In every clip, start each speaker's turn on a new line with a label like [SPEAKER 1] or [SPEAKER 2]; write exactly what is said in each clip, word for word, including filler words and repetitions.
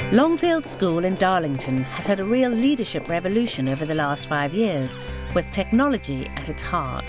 [SPEAKER 1] Longfield School in Darlington has had a real leadership revolution over the last five years, with technology at its heart.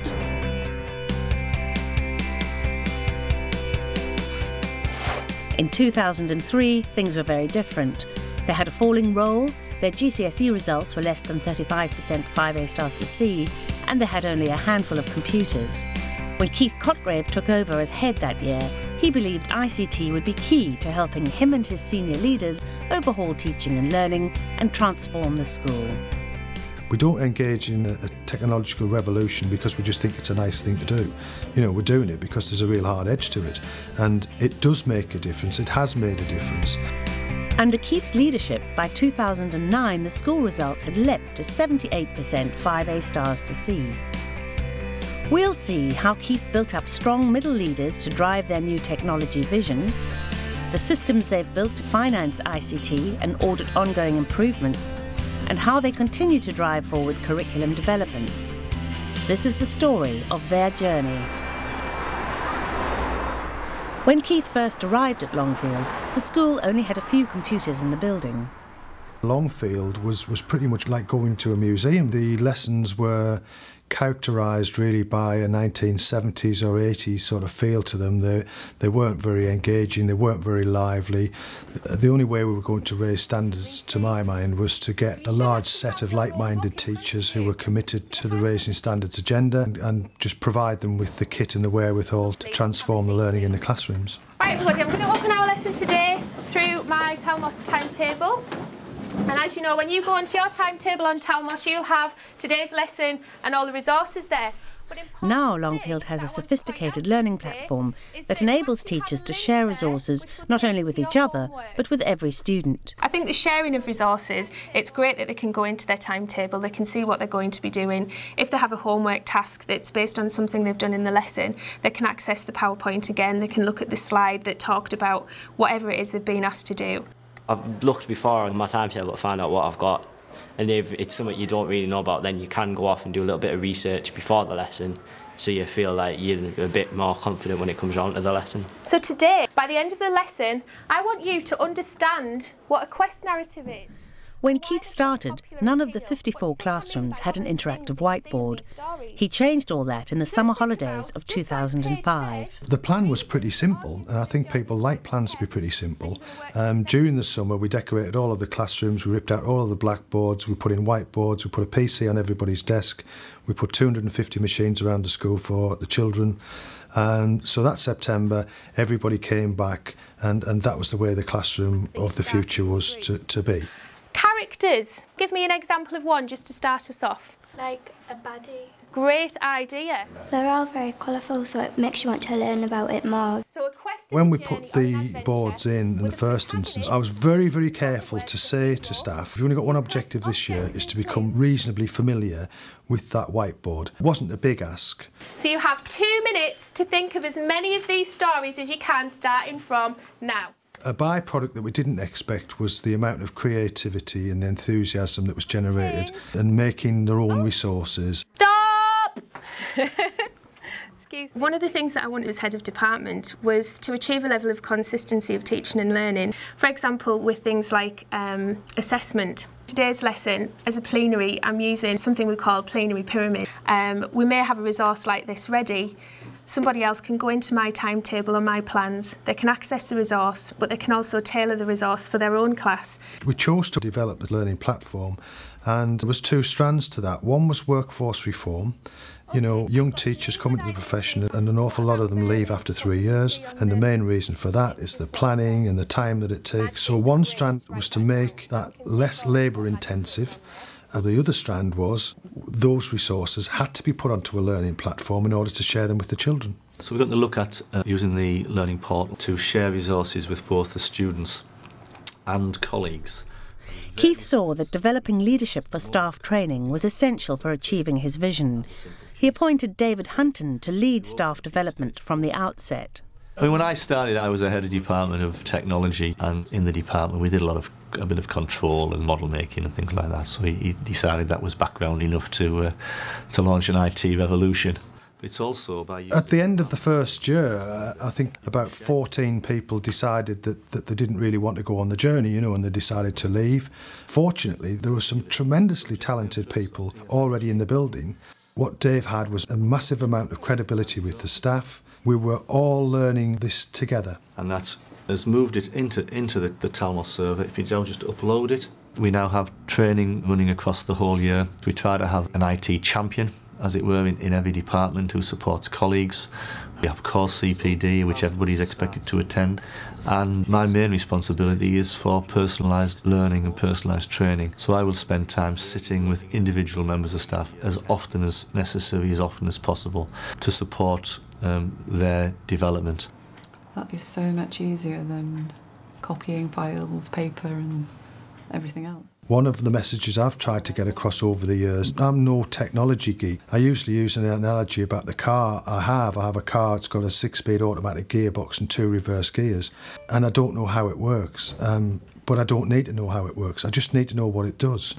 [SPEAKER 1] In two thousand three, things were very different. They had a falling roll, their G C S E results were less than thirty-five percent five A stars to C, and they had only a handful of computers. When Keith Cotgrave took over as head that year, he believed I C T would be key to helping him and his senior leaders overhaul teaching and learning and transform the school.
[SPEAKER 2] We don't engage in a, a technological revolution because we just think it's a nice thing to do. You know, we're doing it because there's a real hard edge to it. And it does make a difference, it has made a difference.
[SPEAKER 1] Under Keith's leadership, by two thousand nine, the school results had leapt to seventy-eight percent five A stars to C. We'll see how Keith built up strong middle leaders to drive their new technology vision, the systems they've built to finance I C T and audit ongoing improvements, and how they continue to drive forward curriculum developments. This is the story of their journey. When Keith first arrived at Longfield, the school only had a few computers in the building.
[SPEAKER 2] Longfield was, was pretty much like going to a museum. The lessons were characterised really by a nineteen seventies or eighties sort of feel to them. They, they weren't very engaging, they weren't very lively. The only way we were going to raise standards, to my mind, was to get a large set of like-minded teachers who were committed to the Raising Standards agenda and, and just provide them with the kit and the wherewithal to transform the learning in the classrooms.
[SPEAKER 3] Right, everybody, I'm going to open our lesson today through my Talmos timetable. And as you know, when you go onto your timetable on Talmos, you'll have today's lesson and all the resources there.
[SPEAKER 1] Now Longfield has a sophisticated learning platform that enables teachers to share resources not only with each other, but with every student.
[SPEAKER 3] I think the sharing of resources, it's great that they can go into their timetable, they can see what they're going to be doing. If they have a homework task that's based on something they've done in the lesson, they can access the PowerPoint again, they can look at the slide that talked about whatever it is they've been asked to do.
[SPEAKER 4] I've looked before on my timetable to find out what I've got, and if it's something you don't really know about, then you can go off and do a little bit of research before the lesson, so you feel like you're a bit more confident when it comes around to the lesson.
[SPEAKER 3] So today, by the end of the lesson, I want you to understand what a quest narrative is.
[SPEAKER 1] When Keith started, none of the fifty-four classrooms had an interactive whiteboard. He changed all that in the summer holidays of two thousand five.
[SPEAKER 2] The plan was pretty simple, and I think people like plans to be pretty simple. Um, during the summer, we decorated all of the classrooms, we ripped out all of the blackboards, we put in whiteboards, we put a P C on everybody's desk, we put two hundred fifty machines around the school for the children. And so that September, everybody came back, and, and that was the way the classroom of the future was to, to be.
[SPEAKER 3] Characters. Give me an example of one just to start us off.
[SPEAKER 5] Like a baddie.
[SPEAKER 3] Great idea.
[SPEAKER 5] They're all very colourful, so it makes you want to learn about it more.
[SPEAKER 3] So a quest
[SPEAKER 2] when we put the boards in in the first instance, I was very, very careful to say to staff, you've only got one objective this year, is to become reasonably familiar with that whiteboard. It wasn't a big ask.
[SPEAKER 3] So you have two minutes to think of as many of these stories as you can, starting from now.
[SPEAKER 2] A byproduct that we didn't expect was the amount of creativity and the enthusiasm that was generated and making their own resources.
[SPEAKER 3] Stop! Excuse me. One of the things that I wanted as head of department was to achieve a level of consistency of teaching and learning. For example, with things like um, assessment. Today's lesson, as a plenary, I'm using something we call plenary pyramid. Um, we may have a resource like this ready. Somebody else can go into my timetable or my plans, they can access the resource, but they can also tailor the resource for their own class.
[SPEAKER 2] We chose to develop the learning platform, and there was two strands to that. One was workforce reform. You know, young teachers come into the profession and an awful lot of them leave after three years, and the main reason for that is the planning and the time that it takes. So one strand was to make that less labour intensive. And the other strand was those resources had to be put onto a learning platform in order to share them with the children.
[SPEAKER 6] So we're going to look at uh, using the learning portal to share resources with both the students and colleagues.
[SPEAKER 1] Keith saw that developing leadership for staff training was essential for achieving his vision. He appointed David Hunton to lead staff development from the outset.
[SPEAKER 6] I mean, when I started, I was a head of department of technology, and in the department we did a lot of a bit of control and model making and things like that. So he, he decided that was background enough to uh, to launch an I T revolution. It's also by
[SPEAKER 2] At the end of the first year, uh, I think about fourteen people decided that, that they didn't really want to go on the journey, you know, and they decided to leave. Fortunately, there were some tremendously talented people already in the building. What Dave had was a massive amount of credibility with the staff. We were all learning this together.
[SPEAKER 6] And that has moved it into, into the, the Talmos server. If you don't just upload it, we now have training running across the whole year. We try to have an I T champion, as it were, in, in every department who supports colleagues. We have course C P D, which everybody's expected to attend. And my main responsibility is for personalised learning and personalised training. So I will spend time sitting with individual members of staff as often as necessary, as often as possible, to support um, their development.
[SPEAKER 7] That is so much easier than copying files, paper and everything else.
[SPEAKER 2] One of the messages I've tried to get across over the years, I'm no technology geek. I usually use an analogy about the car I have. I have a car that's got a six-speed automatic gearbox and two reverse gears, and I don't know how it works. Um, but I don't need to know how it works. I just need to know what it does.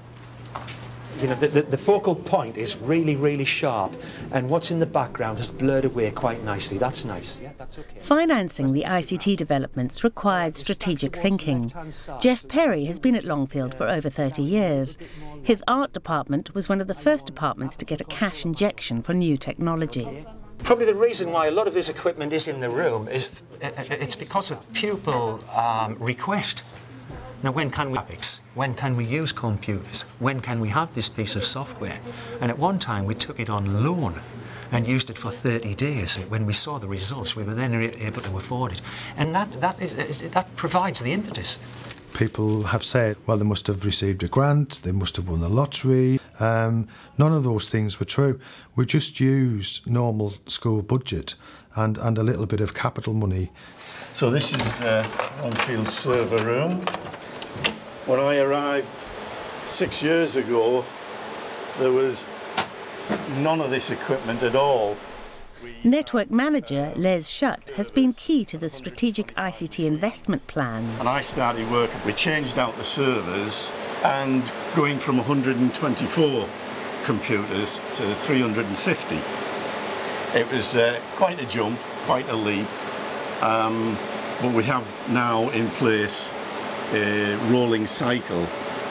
[SPEAKER 8] You know, the, the, the focal point is really, really sharp, and what's in the background has blurred away quite nicely. That's nice. Yeah, that's okay.
[SPEAKER 1] Financing the I C T developments required strategic thinking. Jeff Perry has been at Longfield for over thirty years. His art department was one of the first departments to get a cash injection for new technology.
[SPEAKER 8] Probably the reason why a lot of this equipment is in the room is it's because of pupil um, request. Now, when can we graphics? When can we use computers? When can we have this piece of software? And at one time, we took it on loan and used it for thirty days. When we saw the results, we were then able to afford it. And that, that, is, that provides the impetus.
[SPEAKER 2] People have said, well, they must have received a grant, they must have won the lottery. Um, none of those things were true. We just used normal school budget and, and a little bit of capital money.
[SPEAKER 9] So this is uh, Longfield server room. When I arrived six years ago, there was none of this equipment at all.
[SPEAKER 1] Network manager Les Schutt has been key to the strategic I C T investment plans.
[SPEAKER 9] And I started working, we changed out the servers, and going from one hundred twenty-four computers to three hundred fifty. It was uh, quite a jump, quite a leap, um, but we have now in place a rolling cycle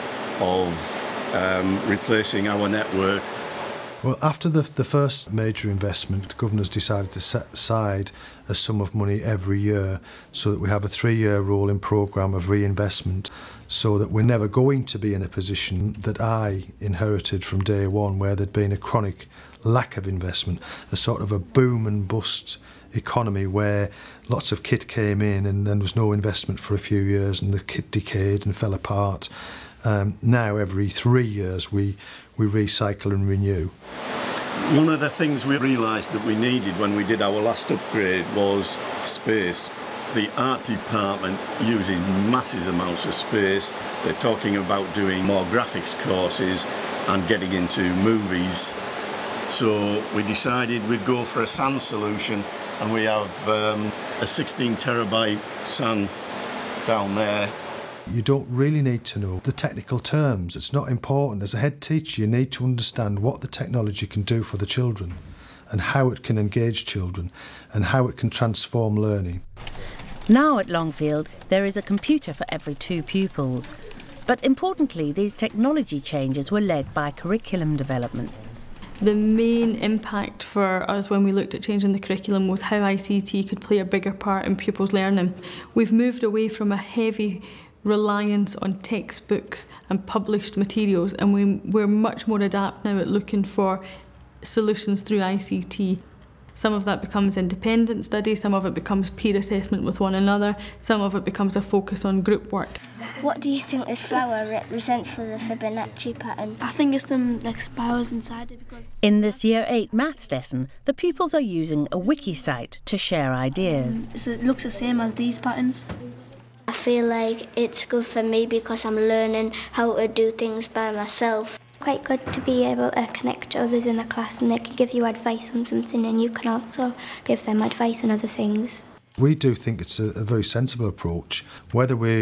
[SPEAKER 9] of um, replacing our network.
[SPEAKER 2] Well, after the, the first major investment, governors decided to set aside a sum of money every year so that we have a three-year rolling programme of reinvestment, so that we're never going to be in a position that I inherited from day one, where there'd been a chronic lack of investment, a sort of a boom and bust economy where lots of kit came in and then there was no investment for a few years and the kit decayed and fell apart. Um, now every three years we, we recycle and renew.
[SPEAKER 9] One of the things we realised that we needed when we did our last upgrade was space. The art department using massive amounts of space. They're talking about doing more graphics courses and getting into movies. So we decided we'd go for a S A N solution, and we have um, a sixteen terabyte S A N down there.
[SPEAKER 2] You don't really need to know the technical terms. It's not important. As a head teacher, you need to understand what the technology can do for the children and how it can engage children and how it can transform learning.
[SPEAKER 1] Now at Longfield, there is a computer for every two pupils. But importantly, these technology changes were led by curriculum developments.
[SPEAKER 10] The main impact for us when we looked at changing the curriculum was how I C T could play a bigger part in pupils' learning. We've moved away from a heavy reliance on textbooks and published materials, and we, we're much more adept now at looking for solutions through I C T. Some of that becomes independent study, some of it becomes peer assessment with one another, some of it becomes a focus on group work.
[SPEAKER 5] What do you think this flower represents for the Fibonacci pattern?
[SPEAKER 11] I think it's them like spirals inside it because...
[SPEAKER 1] In this year eight maths lesson, the pupils are using a wiki site to share ideas.
[SPEAKER 11] Um, so it looks the same as these patterns.
[SPEAKER 5] I feel like it's good for me because I'm learning how to do things by myself. Quite good to be able to connect to others in the class, and they can give you advice on something and you can also give them advice on other things.
[SPEAKER 2] We do think it's a, a very sensible approach. Whether we're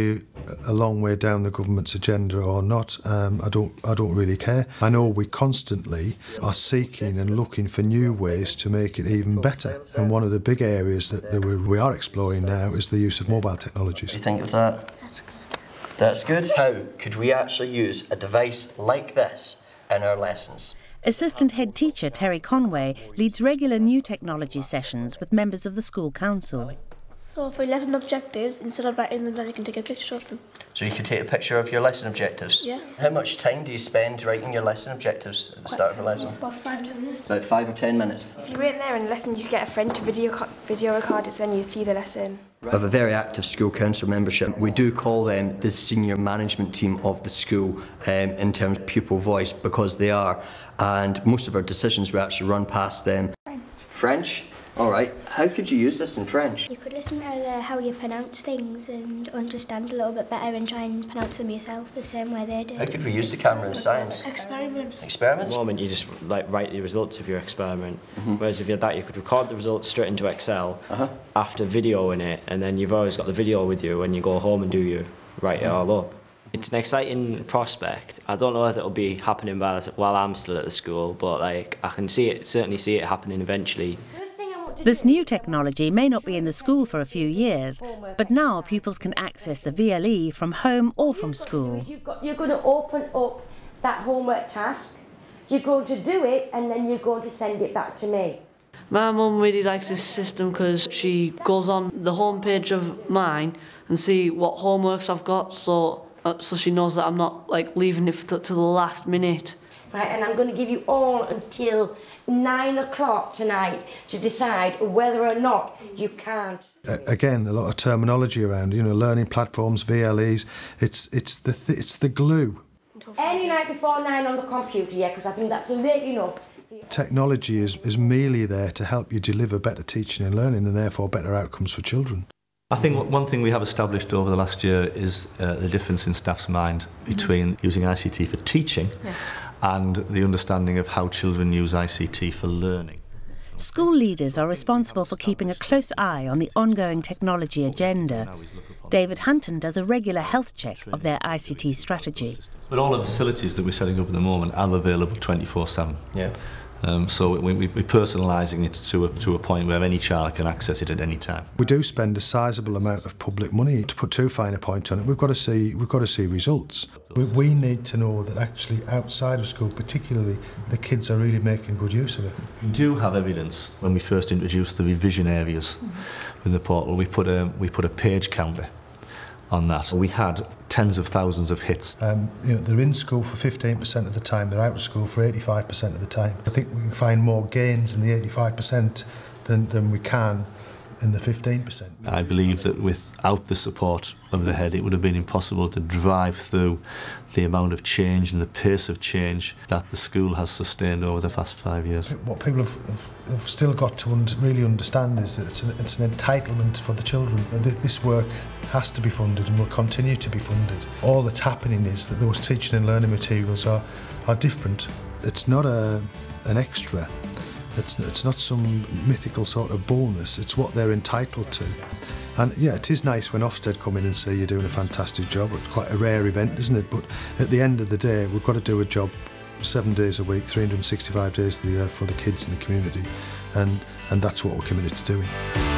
[SPEAKER 2] a long way down the government's agenda or not, um, I don't I don't really care. I know we constantly are seeking and looking for new ways to make it even better. And one of the big areas that, that we, we are exploring now is the use of mobile technologies.
[SPEAKER 12] What do you think of that?
[SPEAKER 5] That's good.
[SPEAKER 12] That's good. How could we actually use a device like this in our lessons?
[SPEAKER 1] Assistant Head Teacher Terry Conway leads regular new technology sessions with members of the school council.
[SPEAKER 11] So for lesson objectives, instead of writing them down, you can take a picture of them.
[SPEAKER 12] So you could take a picture of your lesson objectives?
[SPEAKER 11] Yeah.
[SPEAKER 12] How much time do you spend writing your lesson objectives at the start of a lesson?
[SPEAKER 11] About five, ten minutes.
[SPEAKER 12] About five or ten minutes.
[SPEAKER 13] If you weren't there in the lesson, you get a friend to video video record it, then you'd see the lesson.
[SPEAKER 12] We have a very active school council membership. We do call them the senior management team of the school um, in terms of pupil voice, because they are, and most of our decisions we actually run past them.
[SPEAKER 5] French.
[SPEAKER 12] French? All right. How could you use this in French?
[SPEAKER 5] You could listen to the, how you pronounce things and understand a little bit better and try and pronounce them yourself the same way they do.
[SPEAKER 12] How could we use the camera in science?
[SPEAKER 11] Experiments.
[SPEAKER 12] Experiments?
[SPEAKER 4] At the moment, you just like write the results of your experiment.
[SPEAKER 12] Mm-hmm.
[SPEAKER 4] Whereas if you had that, you could record the results straight into Excel
[SPEAKER 12] uh-huh.
[SPEAKER 4] after videoing it, and then you've always got the video with you when you go home and do your write it all up. It's an exciting prospect. I don't know if it'll be happening while I'm still at the school, but like I can see it, certainly see it happening eventually.
[SPEAKER 1] This new technology may not be in the school for a few years, but now pupils can access the V L E from home or from school.
[SPEAKER 14] You've got, you're going to open up that homework task, you're going to do it, and then you're going to send it back to me.
[SPEAKER 15] My mum really likes this system because she goes on the homepage of mine and see what homeworks I've got, so uh, so she knows that I'm not like leaving it to, to the last minute.
[SPEAKER 14] Right, and I'm going to give you all until nine o'clock tonight to decide whether or not you can't.
[SPEAKER 2] Uh, again, a lot of terminology around, you know, learning platforms, V L Es. It's it's the th it's the glue.
[SPEAKER 14] Any night before nine on the computer, yeah, because I think that's late enough.
[SPEAKER 2] Technology is is merely there to help you deliver better teaching and learning, and therefore better outcomes for children.
[SPEAKER 6] I think one thing we have established over the last year is uh, the difference in staff's mind between using I C T for teaching yeah. and the understanding of how children use I C T for learning.
[SPEAKER 1] School leaders are responsible for keeping a close eye on the ongoing technology agenda. David Hunton does a regular health check of their I C T strategy.
[SPEAKER 6] But all the facilities that we're setting up at the moment are available twenty-four seven.
[SPEAKER 12] Yeah.
[SPEAKER 6] Um, so we, we, we're personalising it to a, to a point where any child can access it at any time.
[SPEAKER 2] We do spend a sizable amount of public money. To put too fine a point on it, we've got to see we've got to see results. We, we need to know that actually outside of school, particularly, the kids are really making good use of it.
[SPEAKER 6] We do have evidence. When we first introduced the revision areas mm-hmm. in the portal, we put a we put a page counter on that. We had tens of thousands of hits.
[SPEAKER 2] Um, you know, they're in school for fifteen percent of the time, they're out of school for eighty-five percent of the time. I think we can find more gains in the eighty-five percent than, than we can in the fifteen percent.
[SPEAKER 6] I believe that without the support of the head, it would have been impossible to drive through the amount of change and the pace of change that the school has sustained over the past five years.
[SPEAKER 2] What people have, have, have still got to un really understand is that it's an, it's an entitlement for the children. This work has to be funded and will continue to be funded. All that's happening is that those teaching and learning materials are, are different. It's not a, an extra. It's, it's not some mythical sort of bonus, it's what they're entitled to. And yeah, it is nice when Ofsted come in and say you're doing a fantastic job. It's quite a rare event, isn't it? But at the end of the day, we've got to do a job seven days a week, three hundred and sixty-five days of the year for the kids in the community. And, and that's what we're committed to doing.